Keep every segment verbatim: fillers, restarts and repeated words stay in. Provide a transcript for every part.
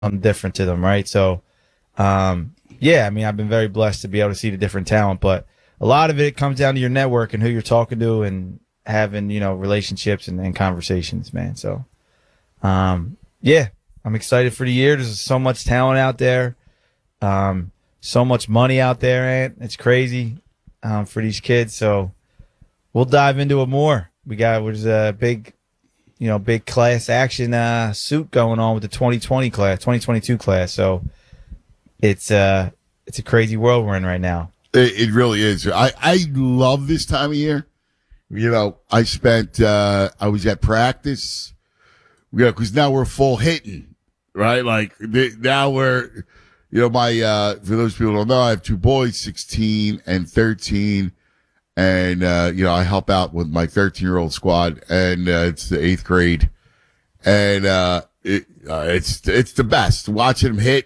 different to them, right? So, um, yeah, I mean, I've been very blessed to be able to see the different talent, but a lot of it comes down to your network and who you're talking to and having, you know, relationships and, and conversations, man. So, um, yeah, I'm excited for the year. There's so much talent out there. Um, so much money out there, Ant. It's crazy, um, for these kids. So we'll dive into it more. We got, there's a big, you know, big class action, uh, suit going on with the twenty twenty class, twenty twenty-two class. So it's, uh, it's a crazy world we're in right now. It, it really is. I, I love this time of year. You know, I spent, uh, I was at practice. Yeah, because now we're full hitting, right? Like, the, now we're, you know, my, uh, for those people who don't know, I have two boys, sixteen and thirteen. And, uh, you know, I help out with my thirteen year old squad, and, uh, it's the eighth grade. And, uh, it, uh, it's, it's the best watching them hit.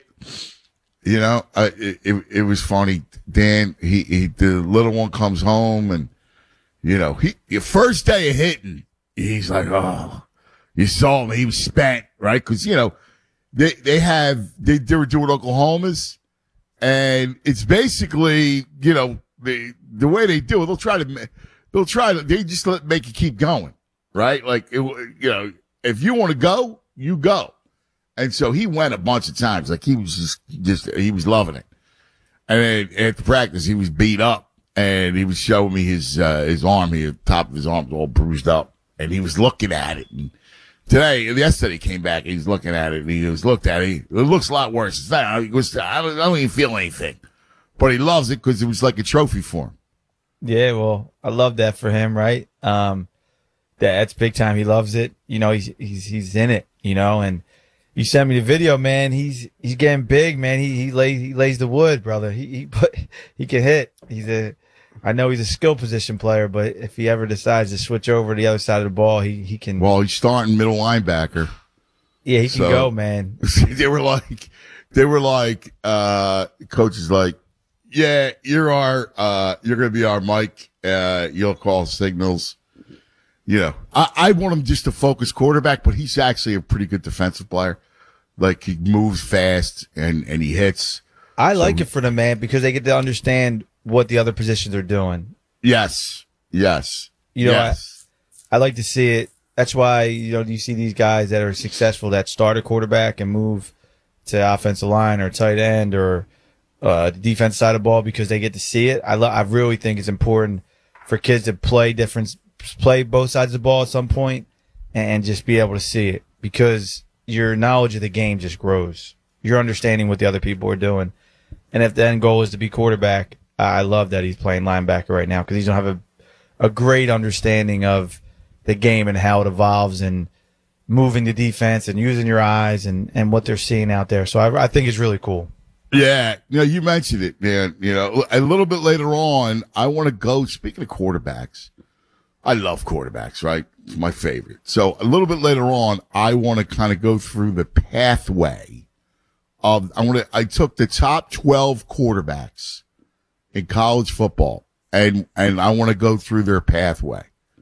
You know, uh, it, it, it was funny. Dan, he, he, the little one comes home and, you know, he, your first day of hitting, he's like, oh, you saw him. He was spent, right? Cause, you know, they, they have, they, they were doing Oklahoma's, and it's basically, you know, the, the way they do it, they'll try to, they'll try to, they just let, make you keep going, right? Like, it, you know, if you want to go, you go. And so he went a bunch of times. Like, he was just, just, he was loving it. And then at the practice, he was beat up, and he was showing me his, uh, his arm here, the top of his arm was all bruised up, and he was looking at it. And today, yesterday he came back, he's looking at it, and he was looked at it. It looks a lot worse. It's not, it was, I don't, I don't even feel anything. But he loves it because it was like a trophy for him. Yeah, well, I love that for him, right? Um, that, that's big time. He loves it. You know, he's, he's, he's in it, you know, and you sent me the video, man. He's, he's getting big, man. He, he lays, he lays the wood, brother. He, he put, he can hit. He's a, I know he's a skill position player, but if he ever decides to switch over to the other side of the ball, he, he can. Well, he's starting middle linebacker. Yeah, he can so, go, man. They were like, they were like, uh, coaches like, yeah, you're our, uh, you're going to be our Mike. Uh, you'll call signals. You know, I, I want him just to focus quarterback, but he's actually a pretty good defensive player. Like, he moves fast and, and he hits. I so, like it for them, man, because they get to understand what the other positions are doing. Yes. Yes. You know, yes. I, I like to see it. That's why, you know, you see these guys that are successful that start a quarterback and move to offensive line or tight end or uh, the defense side of the ball, because they get to see it. I lo- I really think it's important for kids to play different, play both sides of the ball at some point and just be able to see it, because your knowledge of the game just grows. You're understanding what the other people are doing. And if the end goal is to be quarterback, I love that he's playing linebacker right now, because he's going to have a, a great understanding of the game and how it evolves and moving the defense and using your eyes and, and what they're seeing out there. So I, I think it's really cool. Yeah. You know, you mentioned it, man. You know, a little bit later on, I want to go, speaking of quarterbacks, I love quarterbacks, right? It's my favorite. So a little bit later on, I want to kind of go through the pathway of, I want to, I took the top twelve quarterbacks in college football, and, and I want to go through their pathway.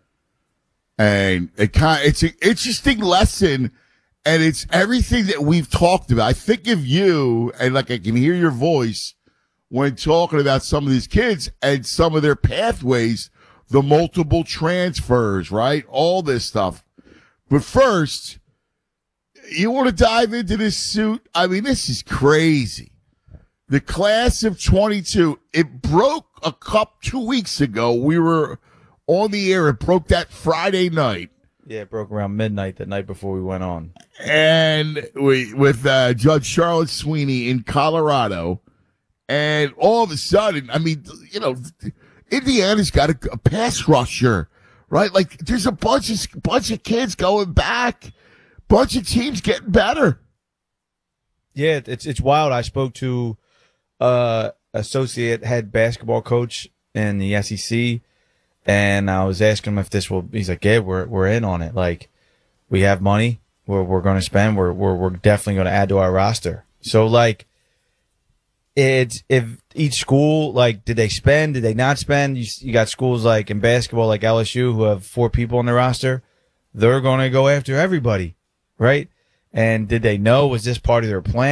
And it kind of, it's an interesting lesson, and it's everything that we've talked about. I think of you, and like I can hear your voice when talking about some of these kids and some of their pathways, the multiple transfers, right? All this stuff. But first, you want to dive into this suit? I mean, this is crazy. The class of twenty-two, it broke a cup two weeks ago. We were on the air. It broke that Friday night. Yeah, it broke around midnight the night before we went on. And we, with uh, Judge Charlotte Sweeney in Colorado. And all of a sudden, I mean, you know, Indiana's got a, a pass rusher, right? Like, there's a bunch of, bunch of kids going back, bunch of teams getting better. Yeah, it's it's wild. I spoke to uh associate head basketball coach in the S E C, and I was asking him if this will. He's like, "Yeah, we're we're in on it. Like, we have money. We're we're going to spend. We're we're we're definitely going to add to our roster." So, like, it's if each school, like, did they spend? Did they not spend? You you got schools like in basketball, like L S U, who have four people on their roster. They're going to go after everybody, right? And did they know? Was this part of their plan?